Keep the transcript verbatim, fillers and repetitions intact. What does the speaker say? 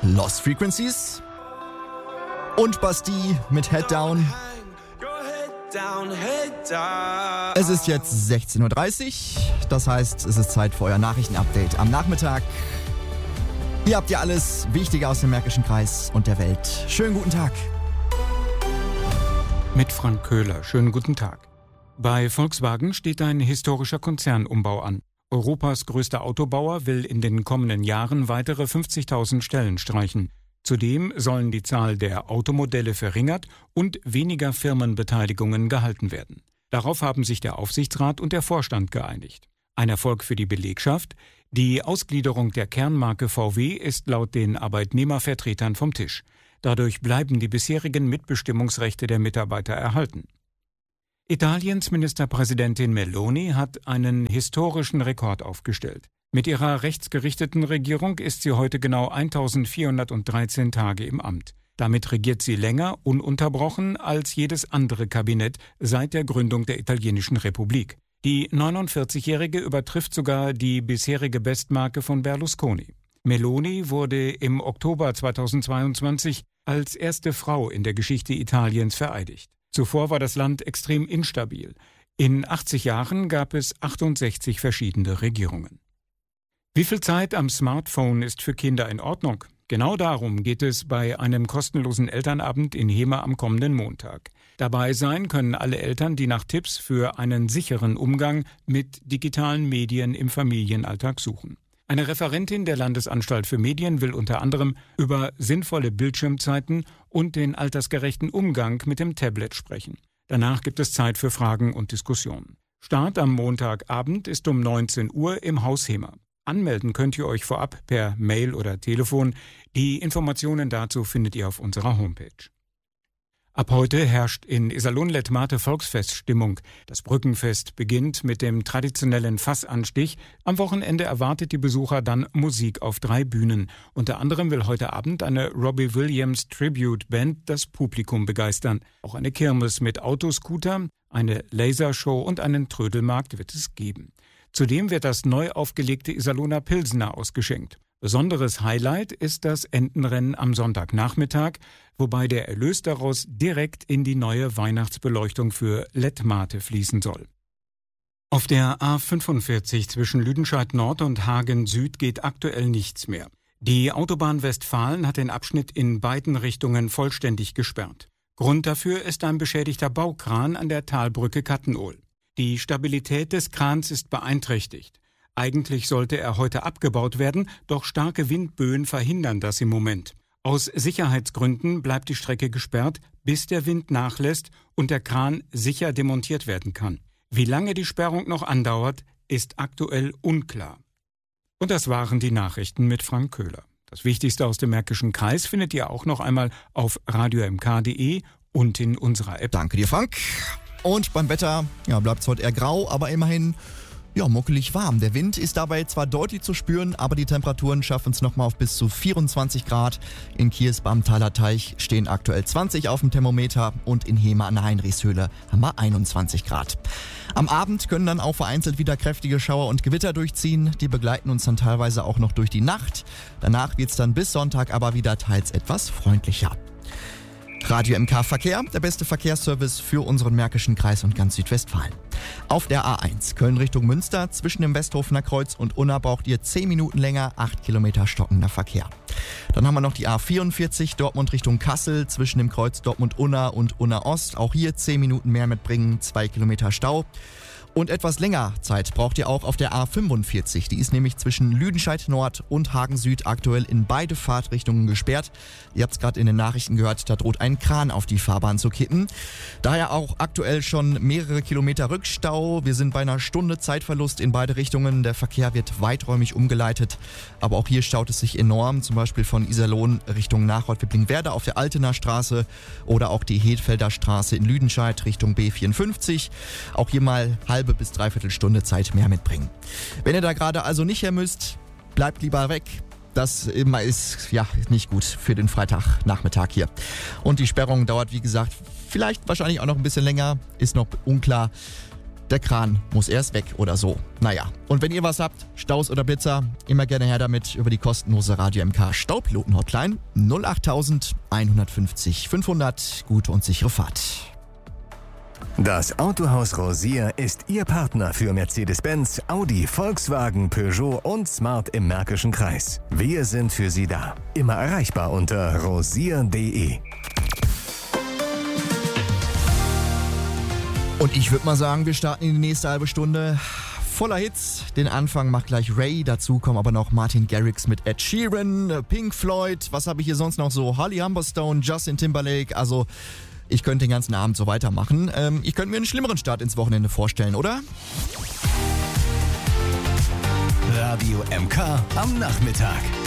Lost Frequencies und Bastille mit Head Down. Es ist jetzt sechzehn Uhr dreißig, das heißt, es ist Zeit für euer Nachrichtenupdate am Nachmittag. Hier habt ihr alles Wichtige aus dem Märkischen Kreis und der Welt. Schönen guten Tag. Mit Frank Köhler, schönen guten Tag. Bei Volkswagen steht ein historischer Konzernumbau an. Europas größter Autobauer will in den kommenden Jahren weitere fünfzigtausend Stellen streichen. Zudem sollen die Zahl der Automodelle verringert und weniger Firmenbeteiligungen gehalten werden. Darauf haben sich der Aufsichtsrat und der Vorstand geeinigt. Ein Erfolg für die Belegschaft. Die Ausgliederung der Kernmarke V W ist laut den Arbeitnehmervertretern vom Tisch. Dadurch bleiben die bisherigen Mitbestimmungsrechte der Mitarbeiter erhalten. Italiens Ministerpräsidentin Meloni hat einen historischen Rekord aufgestellt. Mit ihrer rechtsgerichteten Regierung ist sie heute genau eintausendvierhundertdreizehn Tage im Amt. Damit regiert sie länger ununterbrochen als jedes andere Kabinett seit der Gründung der italienischen Republik. Die neunundvierzigjährige übertrifft sogar die bisherige Bestmarke von Berlusconi. Meloni wurde im Oktober zweitausendzweiundzwanzig als erste Frau in der Geschichte Italiens vereidigt. Zuvor war das Land extrem instabil. In achtzig Jahren gab es achtundsechzig verschiedene Regierungen. Wie viel Zeit am Smartphone ist für Kinder in Ordnung? Genau darum geht es bei einem kostenlosen Elternabend in Hemer am kommenden Montag. Dabei sein können alle Eltern, die nach Tipps für einen sicheren Umgang mit digitalen Medien im Familienalltag suchen. Eine Referentin der Landesanstalt für Medien will unter anderem über sinnvolle Bildschirmzeiten und den altersgerechten Umgang mit dem Tablet sprechen. Danach gibt es Zeit für Fragen und Diskussionen. Start am Montagabend ist um neunzehn Uhr im Haus Hemer. Anmelden könnt ihr euch vorab per Mail oder Telefon. Die Informationen dazu findet ihr auf unserer Homepage. Ab heute herrscht in Iserlohn-Letmathe Volksfeststimmung. Das Brückenfest beginnt mit dem traditionellen Fassanstich. Am Wochenende erwartet die Besucher dann Musik auf drei Bühnen. Unter anderem will heute Abend eine Robbie Williams Tribute Band das Publikum begeistern. Auch eine Kirmes mit Autoscooter, eine Lasershow und einen Trödelmarkt wird es geben. Zudem wird das neu aufgelegte Iserlohner Pilsner ausgeschenkt. Besonderes Highlight ist das Entenrennen am Sonntagnachmittag, wobei der Erlös daraus direkt in die neue Weihnachtsbeleuchtung für Letmathe fließen soll. Auf der A fünfundvierzig zwischen Lüdenscheid Nord und Hagen Süd geht aktuell nichts mehr. Die Autobahn Westfalen hat den Abschnitt in beiden Richtungen vollständig gesperrt. Grund dafür ist ein beschädigter Baukran an der Talbrücke Kattenohl. Die Stabilität des Krans ist beeinträchtigt. Eigentlich sollte er heute abgebaut werden, doch starke Windböen verhindern das im Moment. Aus Sicherheitsgründen bleibt die Strecke gesperrt, bis der Wind nachlässt und der Kran sicher demontiert werden kann. Wie lange die Sperrung noch andauert, ist aktuell unklar. Und das waren die Nachrichten mit Frank Köhler. Das Wichtigste aus dem Märkischen Kreis findet ihr auch noch einmal auf radio m k punkt d e und in unserer App. Danke dir, Frank. Und beim Wetter ja, bleibt es heute eher grau, aber immerhin ja, muckelig warm. Der Wind ist dabei zwar deutlich zu spüren, aber die Temperaturen schaffen es nochmal auf bis zu vierundzwanzig Grad. In Kiers beim Thaler Teich stehen aktuell zwanzig auf dem Thermometer und in Hemer an der Heinrichshöhle haben wir einundzwanzig Grad. Am Abend können dann auch vereinzelt wieder kräftige Schauer und Gewitter durchziehen. Die begleiten uns dann teilweise auch noch durch die Nacht. Danach wird es dann bis Sonntag aber wieder teils etwas freundlicher. Radio M K Verkehr, der beste Verkehrsservice für unseren Märkischen Kreis und ganz Südwestfalen. Auf der A eins Köln Richtung Münster zwischen dem Westhofener Kreuz und Unna braucht ihr zehn Minuten länger, acht Kilometer stockender Verkehr. Dann haben wir noch die A vierundvierzig Dortmund Richtung Kassel zwischen dem Kreuz Dortmund-Unna und Unna-Ost. Auch hier zehn Minuten mehr mitbringen, zwei Kilometer Stau. Und etwas länger Zeit braucht ihr auch auf der A fünfundvierzig. Die ist nämlich zwischen Lüdenscheid Nord und Hagen Süd aktuell in beide Fahrtrichtungen gesperrt. Ihr habt es gerade in den Nachrichten gehört, da droht ein Kran auf die Fahrbahn zu kippen. Daher auch aktuell schon mehrere Kilometer Rückstau. Wir sind bei einer Stunde Zeitverlust in beide Richtungen. Der Verkehr wird weiträumig umgeleitet. Aber auch hier staut es sich enorm, zum Beispiel von Iserlohn Richtung Nachort-Wipplingwerder auf der Altener Straße oder auch die Hedfelder Straße in Lüdenscheid Richtung B vierundfünfzig. Auch hier mal halb bis dreiviertel Stunde Zeit mehr mitbringen. Wenn ihr da gerade also nicht her müsst, bleibt lieber weg. Das immer ist ja nicht gut für den Freitagnachmittag hier. Und die Sperrung dauert, wie gesagt, vielleicht wahrscheinlich auch noch ein bisschen länger, ist noch unklar. der Kran muss erst weg oder so. Naja, und wenn ihr was habt, Staus oder Blitzer, immer gerne her damit über die kostenlose Radio M K Staupiloten-Hotline null acht einhundertfünfzig fünfhundert. Gute und sichere Fahrt. Das Autohaus Rosier ist Ihr Partner für Mercedes-Benz, Audi, Volkswagen, Peugeot und Smart im Märkischen Kreis. Wir sind für Sie da. Immer erreichbar unter rosier punkt de. Und ich würde mal sagen, wir starten in die nächste halbe Stunde voller Hits. Den Anfang macht gleich Ray, dazu kommen aber noch Martin Garrix mit Ed Sheeran, Pink Floyd, was habe ich hier sonst noch so? Holly Humberstone, Justin Timberlake, also ich könnte den ganzen Abend so weitermachen. Ähm, ich könnte mir einen schlimmeren Start ins Wochenende vorstellen, oder? Radio M K am Nachmittag.